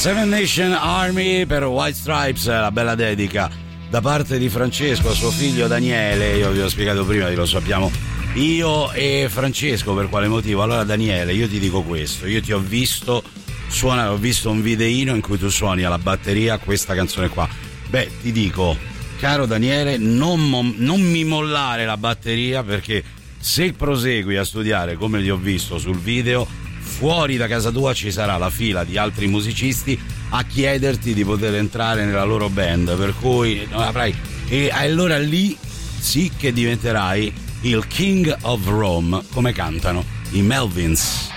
Seven Nation Army per White Stripes, la bella dedica da parte di Francesco a suo figlio Daniele. Io vi ho spiegato prima, lo sappiamo io e Francesco per quale motivo. Allora Daniele, io ti dico questo, io ti ho visto suonare, ho visto un videino in cui tu suoni alla batteria questa canzone qua. Beh, ti dico, caro Daniele, non mi mollare la batteria, perché se prosegui a studiare come ti ho visto sul video, fuori da casa tua ci sarà la fila di altri musicisti a chiederti di poter entrare nella loro band, per cui avrai, e allora lì sì che diventerai il King of Rome, come cantano i Melvins.